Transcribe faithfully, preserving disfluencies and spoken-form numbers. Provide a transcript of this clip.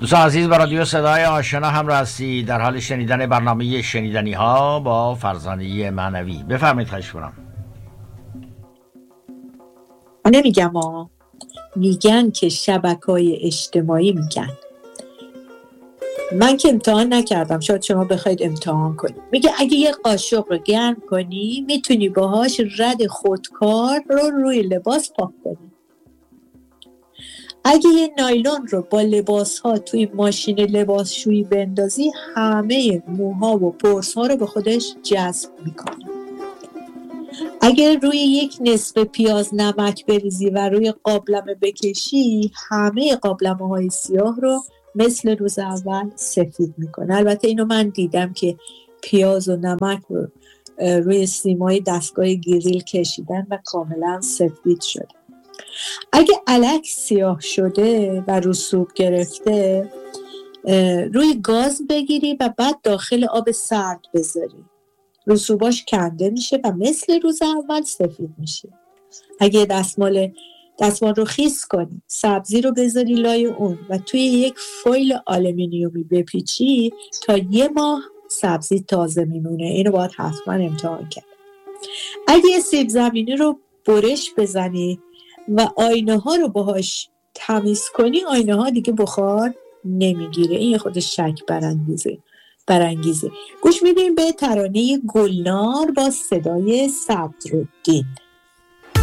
دوستان عزیز، با رادیو صدای آشنا همراه هستید. در حال شنیدن برنامه شنیدنی ها با فرزانه معنوی. بفرمایید. خواهش کنم. نمیگم ها، میگن که شبکه‌های اجتماعی میگن. من که امتحان نکردم، شاید شما بخواید امتحان کنید. میگه اگه یه قاشق رو گرم کنی میتونی باهاش رد خودکار رو روی لباس پاک کنی. اگه یه نایلون رو با لباس ها توی ماشین لباسشویی بندازی همه موها و پرس ها رو به خودش جذب میکنه. اگر روی یک نصف پیاز نمک بریزی و روی قابلمه بکشی همه قابلمه های سیاه رو مثل روز اول سفید میکنه. البته اینو من دیدم که پیاز و نمک رو روی سیمای دستگاه گریل کشیدن و کاملا سفید شده. اگه الک سیاه شده و رسوب گرفته روی گاز بگیری و بعد داخل آب سرد بذاری، رسوباش کنده میشه و مثل روز اول سفید میشه. اگه دستمال دستمال رو خیس کنی، سبزی رو بذاری لای اون و توی یک فویل آلومینیومی بپیچی، تا یه ماه سبزی تازه میمونه. اینو باید حتما امتحان کرد. اگه یه سیب زمینی رو برش بزنی و آینه ها رو باهاش تمیز کنی، آینه ها دیگه بخار نمیگیره. این خودش شک برانگیزه برانگیزه گوش میدیم به ترانه گلنار با صدای صدرالدین.